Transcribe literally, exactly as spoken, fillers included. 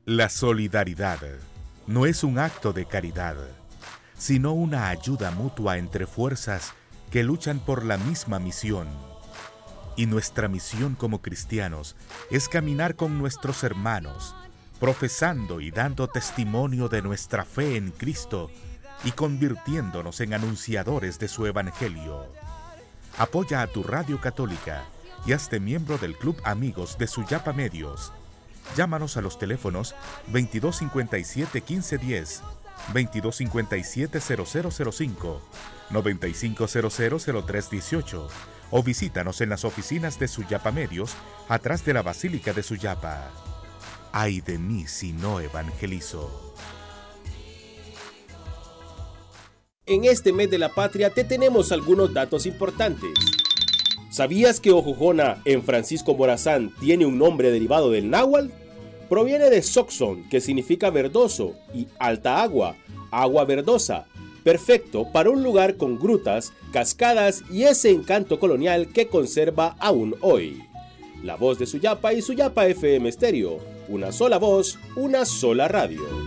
La solidaridad no es un acto de caridad, sino una ayuda mutua entre fuerzas que luchan por la misma misión. Y nuestra misión como cristianos es caminar con nuestros hermanos, profesando y dando testimonio de nuestra fe en Cristo y convirtiéndonos en anunciadores de su evangelio. Apoya a tu radio católica y hazte miembro del Club Amigos de Suyapa Medios. Llámanos a los teléfonos veintidós cincuenta y siete quince diez, veintidós cincuenta y siete cero cero cero cinco, noventa y cinco cero cero cero tres dieciocho o visítanos en las oficinas de Suyapa Medios atrás de la Basílica de Suyapa. Ay de mí si no evangelizo. En este mes de la patria te tenemos algunos datos importantes. ¿Sabías que Ojojona en Francisco Morazán tiene un nombre derivado del náhuatl? Proviene de Soxon, que significa verdoso, y alta agua, agua verdosa, perfecto para un lugar con grutas, cascadas y ese encanto colonial que conserva aún hoy. La voz de Suyapa y Suyapa F M Stereo, una sola voz, una sola radio.